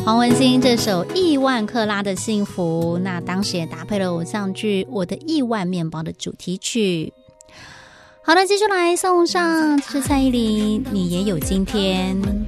黄文兴这首《亿万克拉的幸福》，那当时也搭配了偶像剧《我的亿万面包》的主题曲。好的，接下来送上是蔡依林《你也有今天》。